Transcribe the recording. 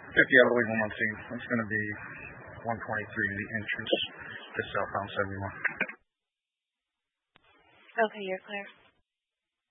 50 out of the legal 1 It's going to be 123 to the entrance to southbound 71. Okay, you're clear.